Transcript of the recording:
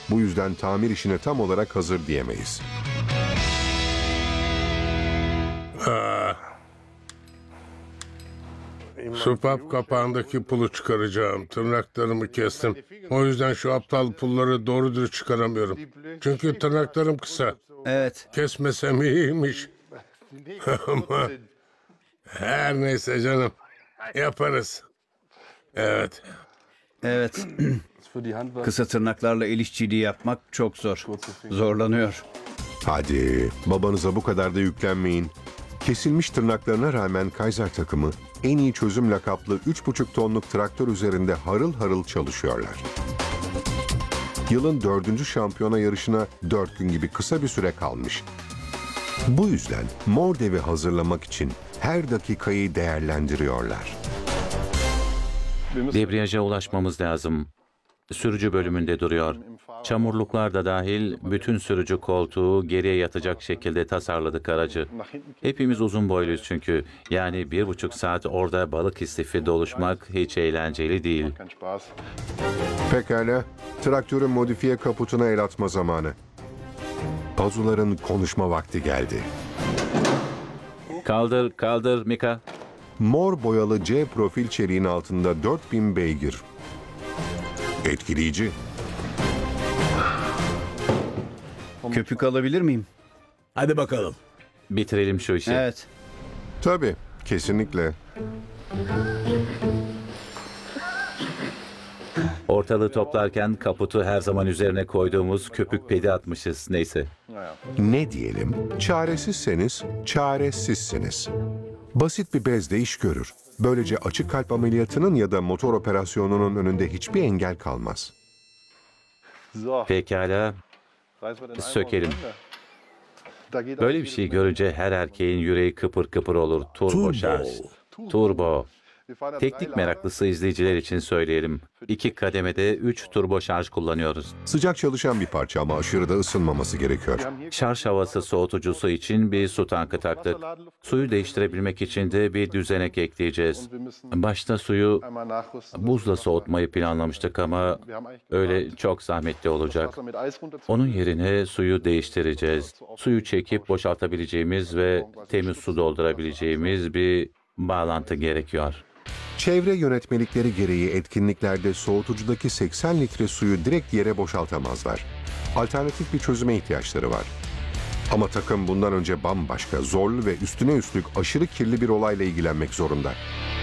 Bu yüzden tamir işine tam olarak hazır diyemeyiz. Supap kapağındaki pulu çıkaracağım. Tırnaklarımı kestim. O yüzden şu aptal pulları doğru dürüst çıkaramıyorum. Çünkü tırnaklarım kısa. Evet. Kesmesem iyiymiş. Ama her neyse canım. Yaparız. Evet. Evet. Kısa tırnaklarla el işçiliği yapmak çok zor. Zorlanıyor. Hadi babanıza bu kadar da yüklenmeyin. Kesilmiş tırnaklarına rağmen Kaiser takımı en iyi çözüm lakaplı 3,5 tonluk traktör üzerinde harıl harıl çalışıyorlar. Yılın 4. şampiyona yarışına 4 gün gibi kısa bir süre kalmış. Bu yüzden mor devi hazırlamak için her dakikayı değerlendiriyorlar. Debriyaja ulaşmamız lazım. Sürücü bölümünde duruyor. Çamurluklar da dahil bütün sürücü koltuğu geriye yatacak şekilde tasarladık aracı. Hepimiz uzun boyluyuz çünkü. Yani 1,5 saat orada balık istifi doluşmak hiç eğlenceli değil. Pekala, traktörün modifiye kaputuna el atma zamanı. Pazuların konuşma vakti geldi. Kaldır, kaldır Mika. Mor boyalı C profil çeliğin altında 4000 beygir. Etkileyici. Köpük alabilir miyim? Hadi bakalım. Bitirelim şu işi. Evet. Tabii, kesinlikle. Ortalığı toplarken kaputu her zaman üzerine koyduğumuz köpük pedi atmışız. Neyse. Ne diyelim? Çaresizseniz, çaresizsiniz. Basit bir bezle iş görür. Böylece açık kalp ameliyatının ya da motor operasyonunun önünde hiçbir engel kalmaz. Pekala. Sökelim. Böyle bir şey görünce her erkeğin yüreği kıpır kıpır olur. Turbo şarj. Turbo. Teknik meraklısı izleyiciler için söyleyelim. 2 kademede 3 turbo şarj kullanıyoruz. Sıcak çalışan bir parça ama aşırı da ısınmaması gerekiyor. Şarj havası soğutucusu için bir su tankı taktık. Suyu değiştirebilmek için de bir düzenek ekleyeceğiz. Başta suyu buzla soğutmayı planlamıştık ama öyle çok zahmetli olacak. Onun yerine suyu değiştireceğiz. Suyu çekip boşaltabileceğimiz ve temiz su doldurabileceğimiz bir bağlantı gerekiyor. Çevre yönetmelikleri gereği etkinliklerde soğutucudaki 80 litre suyu direkt yere boşaltamazlar. Alternatif bir çözüme ihtiyaçları var. Ama takım bundan önce bambaşka, zorlu ve üstüne üstlük aşırı kirli bir olayla ilgilenmek zorunda.